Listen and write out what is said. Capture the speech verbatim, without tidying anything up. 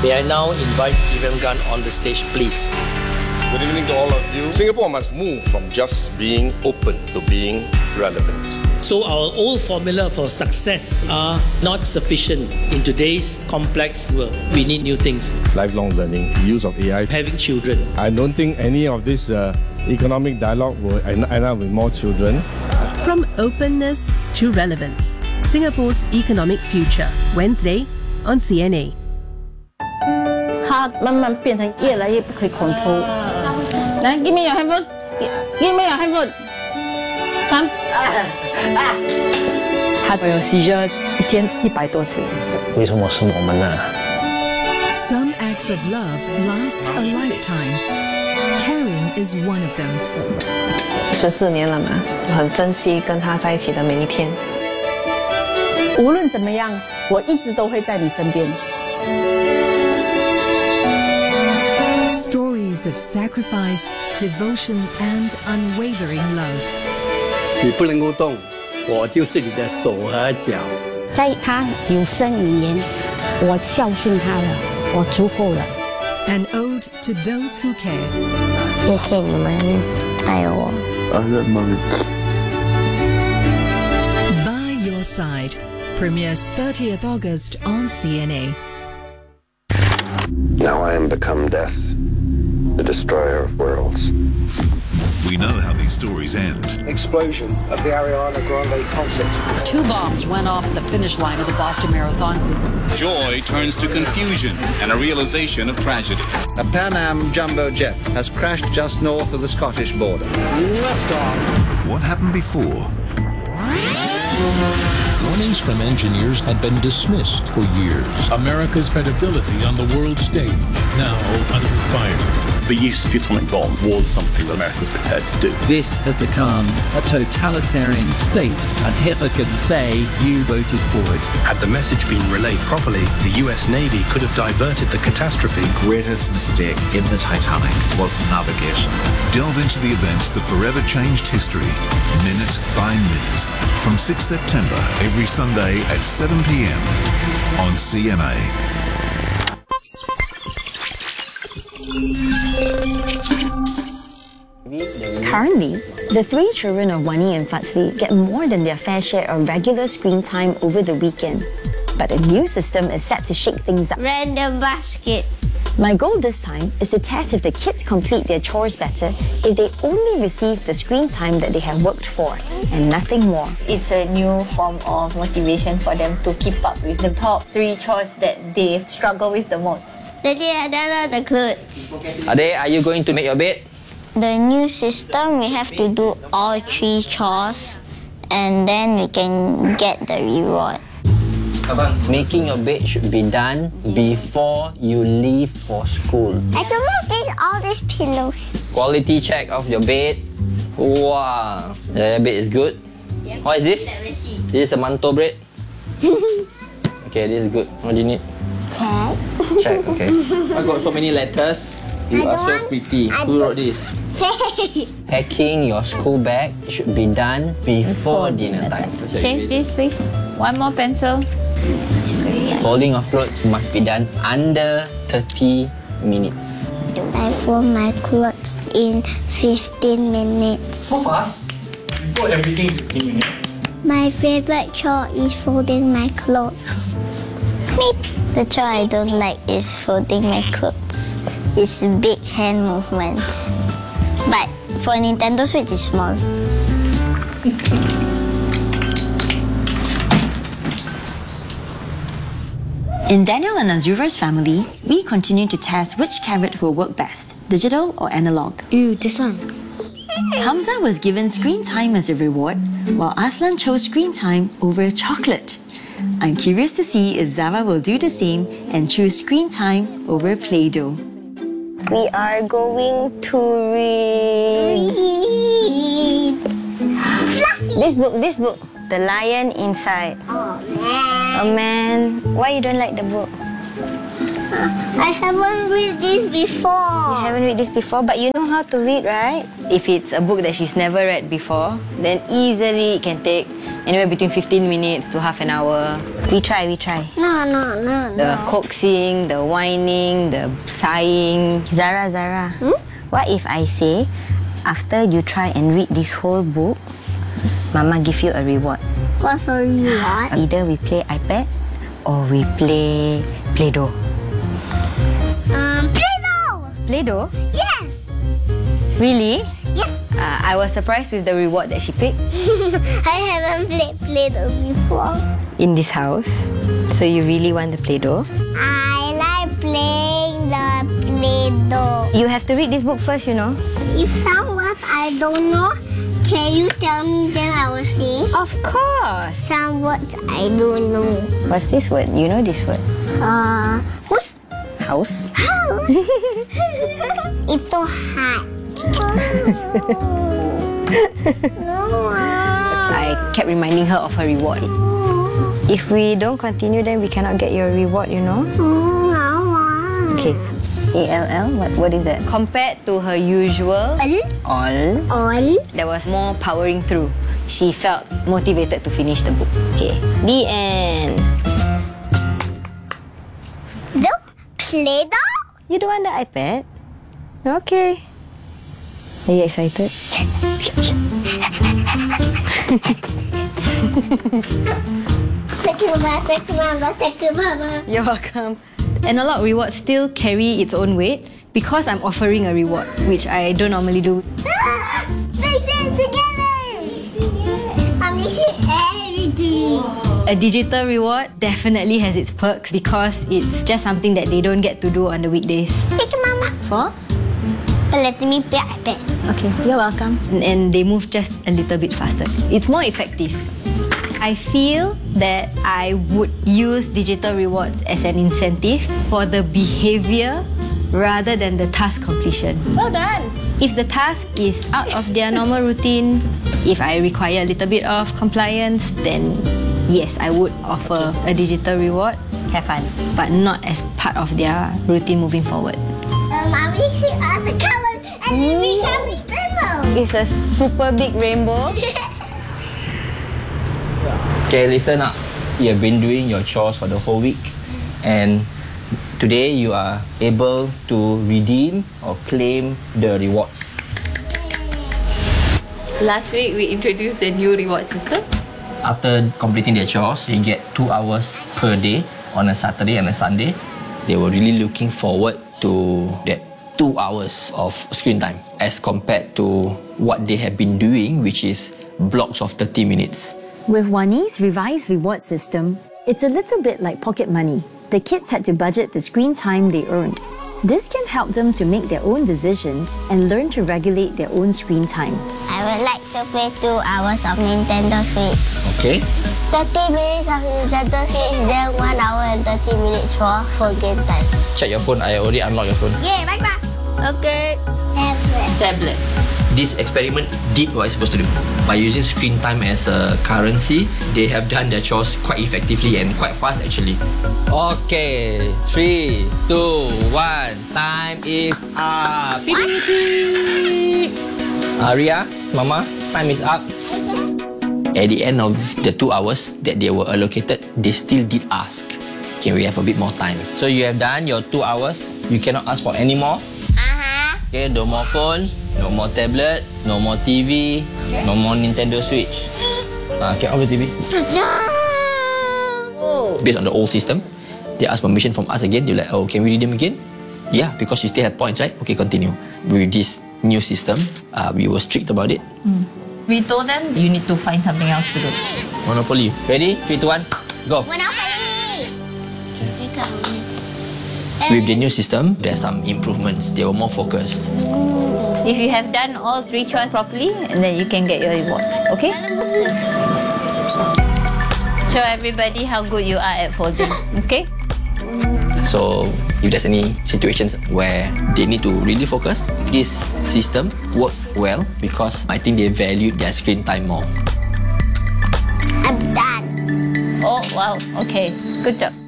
May I now invite Iremgan on the stage, please. Good evening to all of you. Singapore must move from just being open to being relevant. So our old formula for success are not sufficient in today's complex world. We need new things. Lifelong learning, use of A I. Having children. I don't think any of this uh, economic dialogue will end up with more children. From openness to relevance, Singapore's economic future. Wednesday on C N A. 它慢慢变成越来越不可以 control。来 ，give me your handphone， give me your handphone。Come。 他有 seizure 一天一百多次。 为什么是我们呢 Some acts of love last a lifetime. Caring is one of them. 十四年了嘛，我很珍惜跟他在一起的每一天。 无论怎么样，我一直都会在你身边。 Stories of sacrifice, devotion, and unwavering love. 你不能够动，我就是你的手和脚。 在他有生以年，我孝顺他了，我足够了。 An ode to those who care. 谢谢你们爱我。 By Your Side premieres thirtieth August on C N A. Now I am become death, the destroyer of worlds. We know how these stories end. Explosion of the Ariana Grande concert. Two bombs went off at the finish line of the Boston Marathon. Joy turns to confusion and a realization of tragedy. A Pan Am jumbo jet has crashed just north of the Scottish border. Liftoff. What happened before? Warnings from engineers had been dismissed for years. America's credibility on the world stage now under fire. The use of the atomic bomb was something that America was prepared to do. This has become a totalitarian state, and Hitler can say, you voted for it. Had the message been relayed properly, the U S Navy could have diverted the catastrophe. The greatest mistake in the Titanic was navigation. Delve into the events that forever changed history, minute by minute. From sixth September, every Sunday at seven p m on C N A. Currently, the three children of Wani and Fatsli get more than their fair share of regular screen time over the weekend. But a new system is set to shake things up. Random basket. My goal this time is to test if the kids complete their chores better if they only receive the screen time that they have worked for and nothing more. It's a new form of motivation for them to keep up with the top three chores that they struggle with the most. Daddy, I don't know the clothes. Ade, are you going to make your bed? The new system, we have to do all three chores and then we can get the reward. Making your bed should be done before you leave for school. I don't want this, all these pillows. Quality check of your bed. Wow, your bed is good. Yep. What is this? This is a mantou bread. Okay, this is good. What do you need? Check. Check, okay. I got so many letters. You I are so want, pretty. I Who wrote this? Packing your school bag should be done before, before dinner time. Change this, please. One more pencil. Folding of clothes must be done under thirty minutes. I fold my clothes in fifteen minutes. So fast? You fold everything in fifteen minutes? My favorite chore is folding my clothes. Meep. The chore I don't like is folding my clothes. It's big hand movements. But for Nintendo Switch, it's small. In Daniel and Azura's family, we continue to test which carrot will work best, digital or analog. Ooh, this one. Hamza was given screen time as a reward, while Aslan chose screen time over chocolate. I'm curious to see if Zara will do the same and choose screen time over Play-Doh. We are going to read. This book, this book. The Lion Inside. Oh man. Oh man. Why you don't like the book? I haven't read this before. You haven't read this before, but you know how to read, right? If it's a book that she's never read before, then easily it can take anywhere between fifteen minutes to half an hour. We try, we try. No, no, no, The no. coaxing, the whining, the sighing. Zara, Zara, hmm? What if I say, after you try and read this whole book, Mama give you a reward? What's a reward? Either we play iPad or we play Play-Doh. Um, Play-Doh! Play-Doh? Yes! Really? Yeah. Uh, I was surprised with the reward that she picked. I haven't played Play-Doh before. In this house. So you really want the Play-Doh? I like playing the Play-Doh. You have to read this book first, you know. If someone I don't know, can you tell me, then I will say? Of course. Some words I don't know. What's this word? You know this word? Uh, who's? House. House. Itu hat. No. I kept reminding her of her reward. If we don't continue, then we cannot get your reward, you know. Mm, I want. Okay. A L L? What, what is that? Compared to her usual all, all, there was more powering through. She felt motivated to finish the book. Okay. The end. The Play-Doh? You don't want the iPad? Okay. Are you excited? Thank you, Mama. Thank you, Mama. Thank you, Mama. You're welcome. And a lot of rewards still carry its own weight because I'm offering a reward, which I don't normally do. Ah, they say it together. I'm missing everything. A digital reward definitely has its perks because it's just something that they don't get to do on the weekdays. Thank you, Mama. For? For letting me play iPad. Okay, you're welcome. And, and they move just a little bit faster. It's more effective. I feel that I would use digital rewards as an incentive for the behavior rather than the task completion. Well done! If the task is out of their normal routine, if I require a little bit of compliance, then yes, I would offer a digital reward. Have fun. But not as part of their routine moving forward. Um, I'm mixing all the colors and mm. it becomes a rainbow. It's a super big rainbow. Okay, listen up. You have been doing your chores for the whole week, and today you are able to redeem or claim the rewards. Last week we introduced the new reward system. After completing their chores, they get two hours per day on a Saturday and a Sunday. They were really looking forward to that two hours of screen time as compared to what they have been doing, which is blocks of thirty minutes. With Wani's revised reward system, it's a little bit like pocket money. The kids had to budget the screen time they earned. This can help them to make their own decisions and learn to regulate their own screen time. I would like to play two hours of Nintendo Switch. Okay. thirty minutes of Nintendo Switch, then one hour and thirty minutes for full game time. Check your phone. I already unlocked your phone. Yeah, bye bye. Okay. Tablet. Tablet. This experiment did what it's supposed to do. By using screen time as a currency, they have done their chores quite effectively and quite fast actually. Okay, three, two, one, time is up. Aria, Mama, time is up. At the end of the two hours that they were allocated, they still did ask, can we have a bit more time? So you have done your two hours. You cannot ask for any more. Uh-huh. Okay, no more phone, no more tablet, no more T V, no more Nintendo Switch. Uh, can I off the T V? No! Based on the old system, they ask permission from us again. They're like, oh, can we redeem again? Yeah, because you still have points, right? Okay, continue. With this new system, uh, we were strict about it. Mm. We told them you need to find something else to do. Monopoly. Ready? Three, two, one, go. Monopoly! With the new system, there are some improvements. They were more focused. If you have done all three chores properly, and then you can get your reward. Okay? Show everybody how good you are at folding. Okay? So, if there's any situations where they need to really focus, this system works well because I think they valued their screen time more. I'm done. Oh, wow. Okay. Good job.